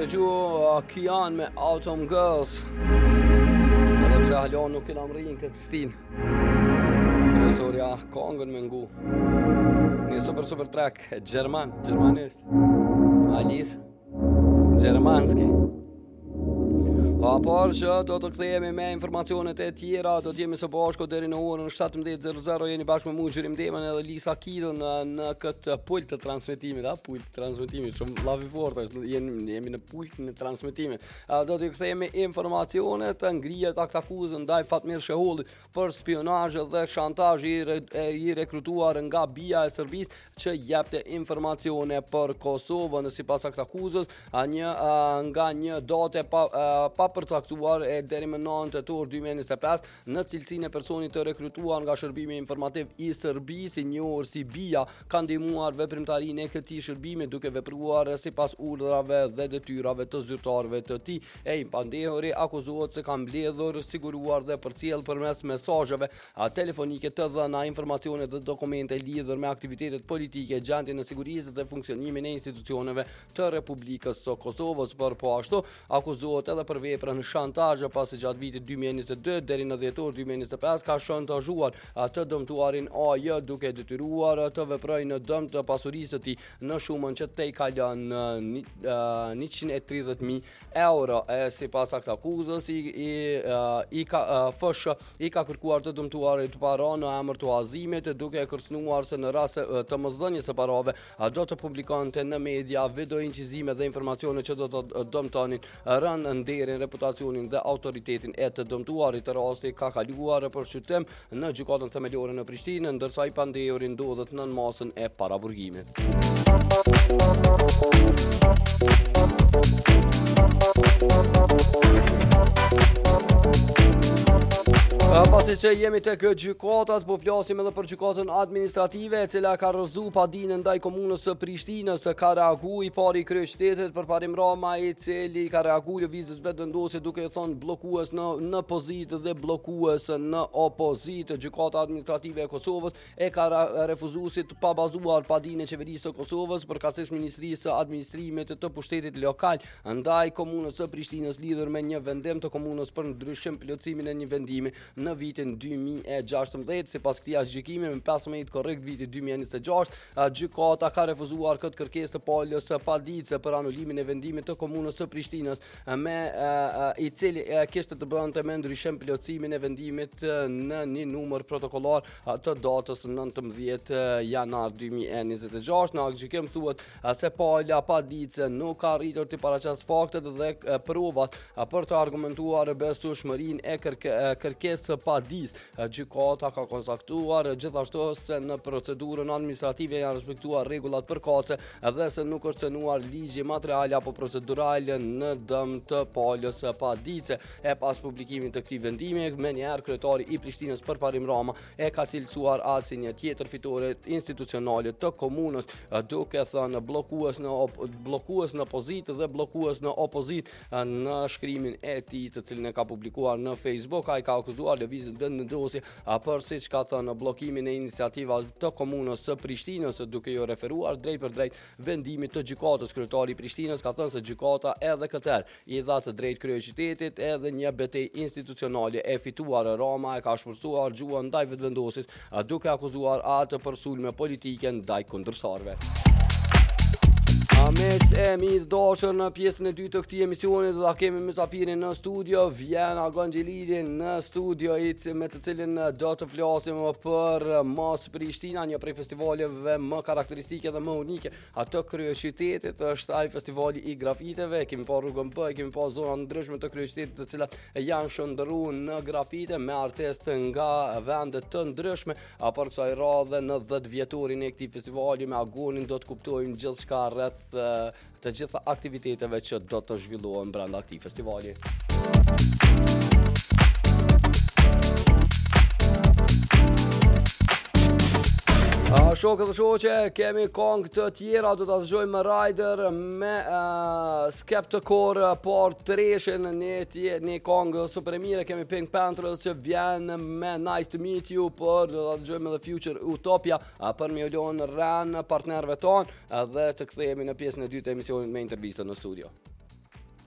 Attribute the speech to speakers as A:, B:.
A: dëgju Kian me Autumn Girls. Edhe pse halon nuk kena mrin këtë stin. Kryesorja Kongën me ngu. Një super track Gjermanisht. Alice Gjermanski. Por që do të kthehemi me informacionet e tjera, do të jemi së bashku deri në orën 17:00, jeni bashkë me mua Xhirim Demën edhe Lisa Kidën në këtë pult të transmetimit, shumë llavi fort është, jemi në pultin e transmetimit. Do të kthehemi informacionet, ngrihet aktakuzë ndaj Fatmir Shehollit për spionazh dhe shantazh i rekrutuar nga BIA e Serbisë që jepte informacione për Kosovën. Sipas aktakuzës, nga një datë pa përcaktuar deri më 9 tetor 2025 në cilësinë e personit të rekrutuar nga shërbimi informativ i Serbisë, i njohur si BIA, ka ndihmuar veprimtarinë e këtij shërbimi duke vepruar sipas urdhrave dhe detyrave të zyrtarëve të tij. Pandehuri akuzohet se ka mbledhur, siguruar dhe përcjell përmes mesazheve telefonike të dhëna informacione dhe dokumente lidhur me aktivitetet politike, gjendjen e sigurisë dhe funksionimin e institucioneve të Republikës së Kosovës. Por po ashtu akuzohet edhe për veprën shantazh pasi gjatë vitit 2022 deri në dhjetor 2025 ka shantazhuar të dëmtuarin AJ duke detyruar të veprojë në dëm të pasurisë së tij në shumën që tej kalon 130.000 euro. Sipas aktakuzës i ka kërkuar të dëmtuarit para në emër të huazimit, duke kërcënuar se në rast të mosdhënies së parave do të publikonte në media video incizime dhe informacione që do të dëmtonin rënë nderin, reputacionin dhe autoritetin e të dëmtuarit. Rasti ka kaluar për shqyrtim në gjykatën themelore në Prishtinë, ndërsa i pandehuri ndodhet nën masën e paraburgimit. Pasi që jemi tek gjykatat, po flasim edhe për gjykatën administrative, e cila ka rrëzu padinë ndaj komunës së Prishtinës. Ka reaguar i pari i kryeqytetit Përparim Rama, i cili ka reaguar lëvizjes vetëvendosje duke thënë bllokues në pozitë dhe bllokues në opozitë. Gjykata administrative e Kosovës e ka refuzuar të pabazuar padinë e qeverisë së Kosovës përkatësisht Ministrisë së Administrimit të Pushtetit Lokal ndaj komunës së Prishtinës lidhur me një vendim të komunës për ndryshim plotësimin e një vendimi në vitin 2016. Sipas këtij gjykimi me 15 korrekt vitit 2026, gjykata ka refuzuar këtë kërkesë të palës Padice për anulimin e vendimit të komunës së Prishtinës i cili kishte të bënte me ndryshim plotësimin e vendimit në një numër protokollar të datës 19 janar 2026. Në gjykim thuhet se pala Padice nuk ka arritur të paraqas faktet dhe provat për të argumentuar besueshmërinë e kërkesës Padis. Gjykata ka konstatuar gjithashtu se në procedurën administrative janë respektuar rregullat përkatëse dhe se nuk është cënuar ligji material apo procedural në dëm të palës Padice. Pas publikimit të këtij vendimi, menjëherë kryetari i Prishtinës Përparim Rama e ka cilësuar si një tjetër fitore institucionale të komunës, duke thënë bllokues në pozitë dhe bllokues në opozitë në shkrimin e tij të cilin e ka publikuar në Facebook. Ai ka akuzuar lëvizjen vendosje për siç ka thënë bllokimin e iniciativave të komunës së Prishtinës, duke ju referuar drejt për drejt vendimit të gjykatës. Kryetari i Prishtinës ka thënë se gjykata edhe këtë herë i dha të drejtë kryeqytetit edhe një betejë institucionale e fituar. Rama e ka shpërsuar gjuhën ndaj vetëvendosjes duke akuzuar atë për sulme politike ndaj kundërshtarëve. Mes e mirë dashur, në pjesën e dytë të këtij emisioni do ta kemi mysafirin në studio, Vjena Ganxhelidi në studio, me të cilin do të flasim për Mos Prishtina, një prej festivaleve më karakteristike dhe më unike të kryeqytetit. Është ai festivali i grafiteve. Kemi pa rrugën B, kemi pa zona ndryshme të kryeqytetit të cilat janë shndërruar në grafite me artistë nga vende të ndryshme. Për kësaj radhe në 10 vjetorin e këtij festivali me agonin do të kuptojmë gjithçka rreth të gjitha aktiviteteve që do të zhvillohen brenda këtij festivali. Shokë dhe shoqe, kemi këngë të tjera, do të dëgjojmë Rider me Skepticor por treshin, një këngë super e mire. Kemi Pink Panthers që vjen me Nice to Meet You, por do të dëgjojmë edhe Future Utopia për Milion Ran partnerëve tonë, dhe të kthehemi në pjesën e dytë të emisionit me intervistën në studio.